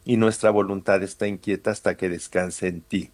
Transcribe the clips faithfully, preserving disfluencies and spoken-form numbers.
y nuestra voluntad está inquieta hasta que descanse en ti.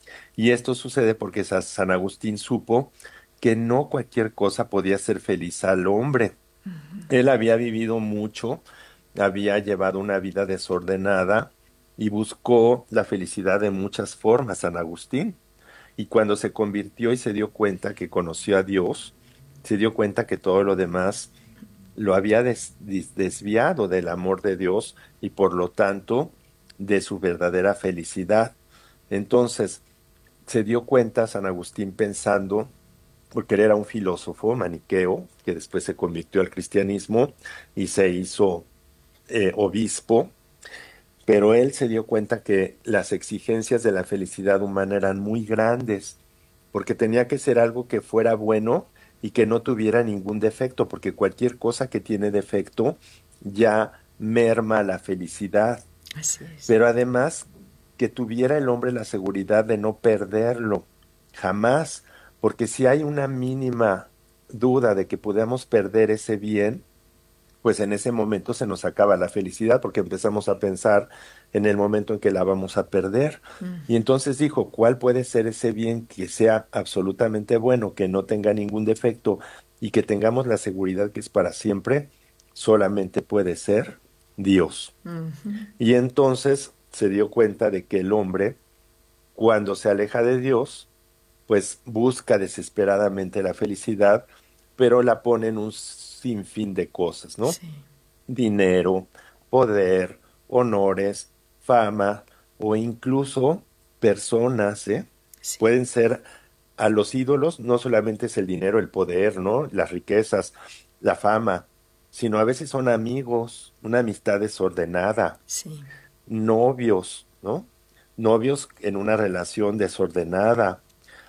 Y esto sucede porque Sa- San Agustín supo que no cualquier cosa podía hacer feliz al hombre. Él había vivido mucho, había llevado una vida desordenada y buscó la felicidad de muchas formas, San Agustín. Y cuando se convirtió y se dio cuenta que conoció a Dios, se dio cuenta que todo lo demás lo había des- dis- desviado del amor de Dios y por lo tanto de su verdadera felicidad. Entonces se dio cuenta San Agustín pensando, porque él era un filósofo maniqueo que después se convirtió al cristianismo y se hizo eh, obispo, pero él se dio cuenta que las exigencias de la felicidad humana eran muy grandes, porque tenía que ser algo que fuera bueno y que no tuviera ningún defecto, porque cualquier cosa que tiene defecto ya merma la felicidad, Así es. pero además que tuviera el hombre la seguridad de no perderlo, jamás, porque si hay una mínima duda de que podamos perder ese bien, pues en ese momento se nos acaba la felicidad porque empezamos a pensar en el momento en que la vamos a perder. Y entonces dijo, ¿cuál puede ser ese bien que sea absolutamente bueno, que no tenga ningún defecto y que tengamos la seguridad que es para siempre? Solamente puede ser Dios. Y entonces se dio cuenta de que el hombre, cuando se aleja de Dios, pues busca desesperadamente la felicidad, pero la pone en un sinfín de cosas, ¿no? Sí, Dinero, poder, honores, fama o incluso personas, ¿eh? sí. Pueden ser a los ídolos, no solamente es el dinero, el poder, ¿no? Las riquezas, la fama, sino a veces son amigos, una amistad desordenada, Sí, novios, ¿no? Novios en una relación desordenada,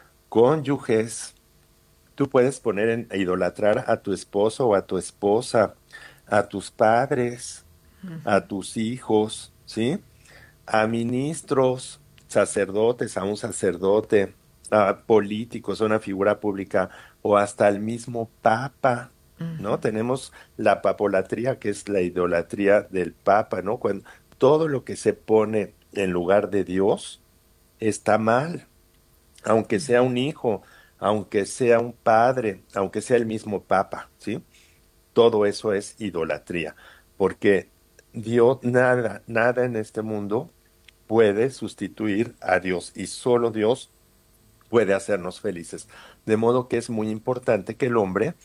cónyuges. Tú puedes poner en a idolatrar a tu esposo o a tu esposa, a tus padres, a tus hijos, ¿sí? A ministros, sacerdotes, a un sacerdote, a políticos, a una figura pública o hasta al mismo papa, ¿no? Tenemos la papolatría, que es la idolatría del papa, ¿no? Cuando todo lo que se pone en lugar de Dios está mal, aunque sea un hijo, aunque sea un padre, aunque sea el mismo papa, ¿sí? Todo eso es idolatría, porque Dios, nada, nada en este mundo puede sustituir a Dios y solo Dios puede hacernos felices. De modo que es muy importante que el hombre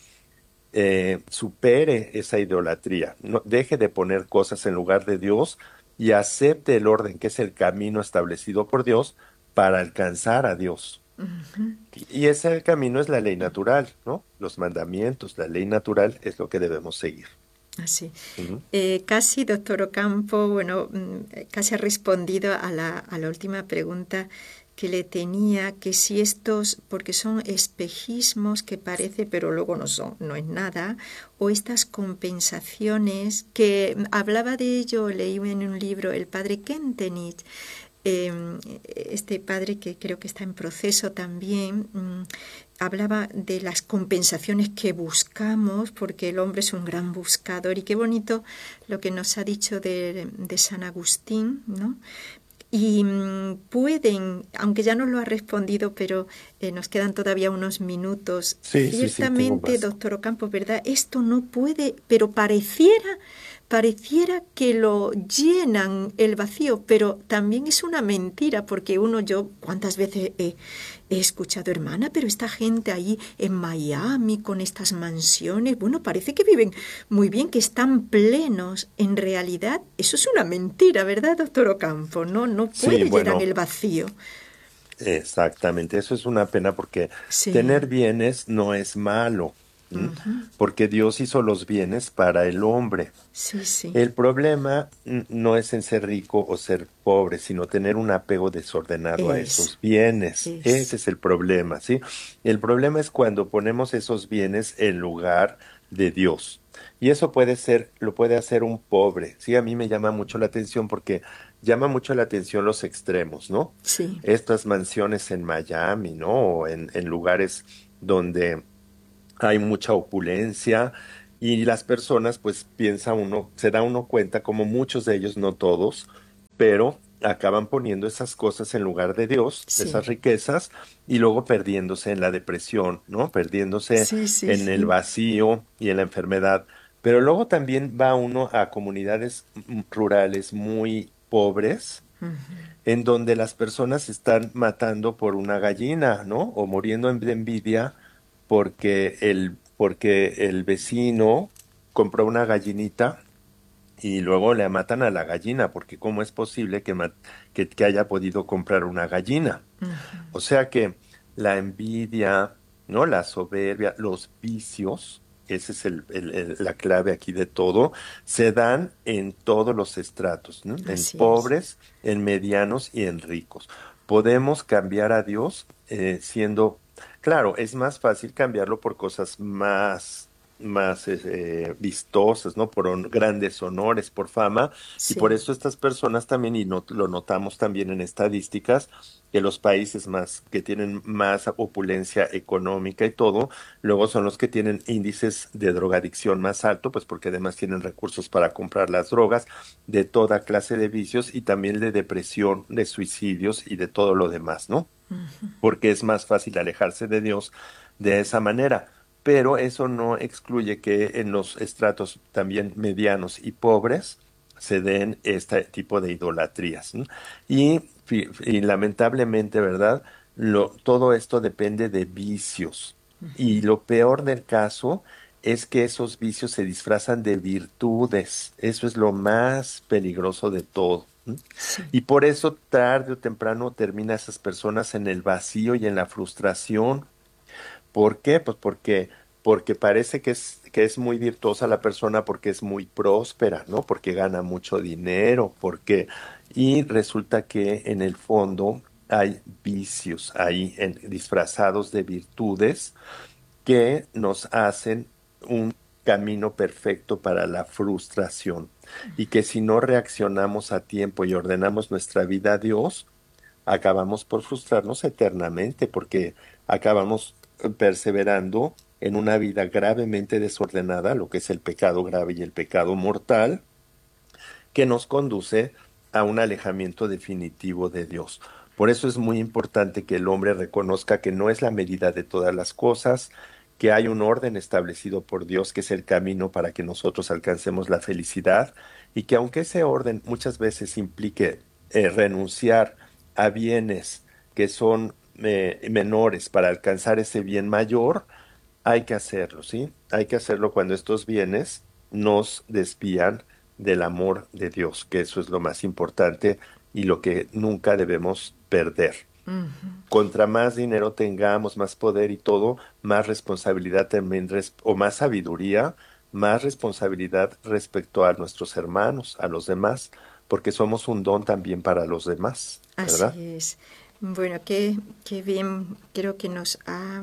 eh, supere esa idolatría, no, deje de poner cosas en lugar de Dios y acepte el orden que es el camino establecido por Dios para alcanzar a Dios. Y y ese camino es la ley natural, ¿no? Los mandamientos, la ley natural es lo que debemos seguir. así. Ujú. Eh, casi, doctor Ocampo, bueno, mm, casi ha respondido a la, a la última pregunta que le tenía, que si estos, porque son espejismos que parece, pero luego no son, no es nada, o estas compensaciones, que hablaba de ello, leí en un libro, el padre Kentenich, eh, este padre que creo que está en proceso también, mmm, hablaba de las compensaciones que buscamos, porque el hombre es un gran buscador, y qué bonito lo que nos ha dicho de, de San Agustín, ¿no? Y mmm, pueden, aunque ya nos lo ha respondido, pero eh, nos quedan todavía unos minutos, Sí, sí, sí, tengo ciertamente, más. doctor Ocampo, ¿verdad? Esto no puede, pero pareciera, pareciera que lo llenan el vacío, pero también es una mentira, porque uno, yo, ¿cuántas veces he, he escuchado, hermana, pero esta gente ahí en Miami con estas mansiones, bueno, parece que viven muy bien, que están plenos. En realidad, eso es una mentira, ¿verdad, doctor Ocampo? No, no Sí, puede llenar bueno, el vacío. exactamente. Eso es una pena porque Sí, tener bienes no es malo, ¿m? Porque Dios hizo los bienes para el hombre. sí, sí. El problema mm, no es en ser rico o ser pobre, sino tener un apego desordenado a Eso, esos bienes. eso. Ese es el problema, ¿sí? El problema es cuando ponemos esos bienes en lugar de Dios. Y eso puede ser, lo puede hacer un pobre. Sí, a mí me llama mucho la atención porque llama mucho la atención los extremos, ¿no? Sí, Estas mansiones en Miami, ¿no? O en, en lugares donde hay mucha opulencia y las personas, pues piensa uno, se da uno cuenta, como muchos de ellos, no todos, pero acaban poniendo esas cosas en lugar de Dios, esas Sí, riquezas, y luego perdiéndose en la depresión, ¿no? Perdiéndose sí, sí, en el sí. vacío y en la enfermedad. Pero luego también va uno a comunidades mm, rurales muy pobres, en donde las personas están matando por una gallina, ¿no? O muriendo en- de envidia porque el, porque el vecino compró una gallinita y luego le matan a la gallina, porque ¿cómo es posible que, ma- que, que haya podido comprar una gallina? O sea que la envidia, ¿no? La soberbia, los vicios, esa es el- el- el- la clave aquí de todo, se dan en todos los estratos, ¿no? En Así es. pobres, en medianos y en ricos. Podemos cambiar a Dios eh, siendo, claro, es más fácil cambiarlo por cosas más, más eh, vistosas, ¿no? Por hon- grandes honores, por fama, y por Sí, eso estas personas también, y no, lo notamos también en estadísticas, que los países más que tienen más opulencia económica y todo, luego son los que tienen índices de drogadicción más alto, pues porque además tienen recursos para comprar las drogas, de toda clase de vicios y también de depresión, de suicidios y de todo lo demás, ¿no? Porque es más fácil alejarse de Dios de esa manera. Pero eso no excluye que en los estratos también medianos y pobres se den este tipo de idolatrías, ¿no? Y, fi- y lamentablemente, ¿verdad? Lo, todo esto depende de vicios. Y lo peor del caso es que esos vicios se disfrazan de virtudes. Eso es lo más peligroso de todo. ¿No? sí. Y por eso tarde o temprano termina esas personas en el vacío y en la frustración. ¿Por qué? Pues porque, porque parece que es, que es muy virtuosa la persona porque es muy próspera, ¿no? Porque gana mucho dinero, porque... Y resulta que en el fondo hay vicios ahí en- disfrazados de virtudes que nos hacen un camino perfecto para la frustración y que si no reaccionamos a tiempo y ordenamos nuestra vida a Dios, acabamos por frustrarnos eternamente porque acabamos eh, perseverando en una vida gravemente desordenada, lo que es el pecado grave y el pecado mortal, que nos conduce a un alejamiento definitivo de Dios. Por eso es muy importante que el hombre reconozca que no es la medida de todas las cosas, que hay un orden establecido por Dios, que es el camino para que nosotros alcancemos la felicidad, y que aunque ese orden muchas veces implique eh, renunciar a bienes que son eh, menores para alcanzar ese bien mayor, hay que hacerlo, ¿sí? Hay que hacerlo cuando estos bienes nos desvían del amor de Dios, que eso es lo más importante y lo que nunca debemos perder. Contra más dinero tengamos, más poder y todo, más responsabilidad también, res- o más sabiduría, más responsabilidad respecto a nuestros hermanos, a los demás, porque somos un don también para los demás, ¿verdad? Así es. Bueno, qué, qué bien, creo que nos ha,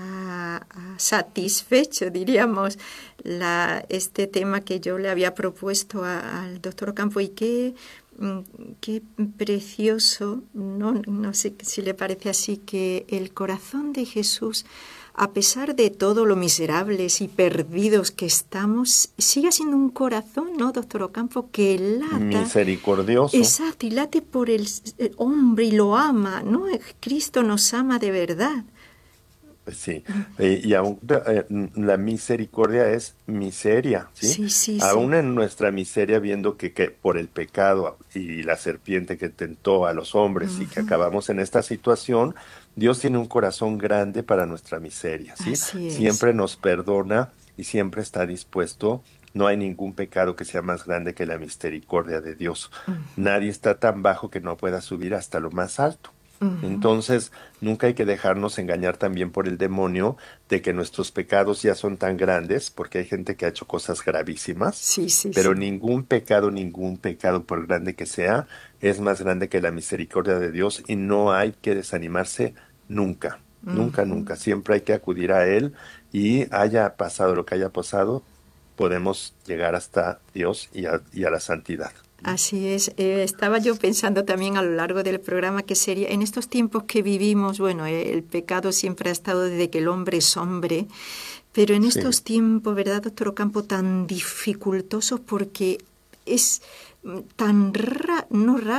ha- ha satisfecho, diríamos, la, este tema que yo le había propuesto a- al doctor Ocampo y qué, mm, qué precioso, no, no sé si le parece así, que el corazón de Jesús, a pesar de todo lo miserables y perdidos que estamos, sigue siendo un corazón, ¿no, doctor Ocampo, que lata. Misericordioso. Exacto, y late por el, el hombre y lo ama, ¿no? Cristo nos ama de verdad. Pues sí, eh, y aún eh, n- la misericordia es miseria, ¿sí? Sí, sí, sí. Aún en nuestra miseria, viendo que, que por el pecado y la serpiente que tentó a los hombres y que acabamos en esta situación, Dios tiene un corazón grande para nuestra miseria, ¿sí? Así es. Siempre nos perdona y siempre está dispuesto. No hay ningún pecado que sea más grande que la misericordia de Dios. Nadie está tan bajo que no pueda subir hasta lo más alto. Entonces, nunca hay que dejarnos engañar también por el demonio de que nuestros pecados ya son tan grandes, porque hay gente que ha hecho cosas gravísimas, Sí, sí, pero sí. ningún pecado, ningún pecado, por grande que sea, es más grande que la misericordia de Dios y no hay que desanimarse nunca, nunca, nunca. Siempre hay que acudir a Él y haya pasado lo que haya pasado, podemos llegar hasta Dios y a, y a la santidad. Así es. Eh, estaba yo pensando también a lo largo del programa que sería, en estos tiempos que vivimos, bueno, eh, el pecado siempre ha estado desde que el hombre es hombre, pero en Sí. estos tiempos, ¿verdad, doctor Ocampo, tan dificultosos porque es mm, tan ra no raro,